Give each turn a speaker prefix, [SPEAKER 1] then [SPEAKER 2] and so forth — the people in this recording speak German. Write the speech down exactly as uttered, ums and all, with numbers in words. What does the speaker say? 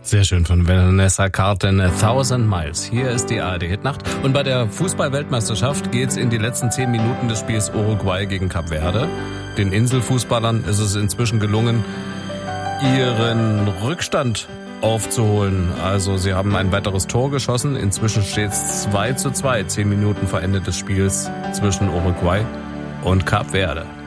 [SPEAKER 1] Sehr schön von Vanessa Carlton, A Thousand Miles. Hier ist die A R D-Hitnacht. Und bei der Fußball-Weltmeisterschaft geht's in die letzten zehn Minuten des Spiels Uruguay gegen Kap Verde. Den Inselfußballern ist es inzwischen gelungen, ihren Rückstand aufzuholen. Also sie haben ein weiteres Tor geschossen. Inzwischen steht es zwei zu zwei, zehn Minuten vor Ende des Spiels zwischen Uruguay und Kap Verde.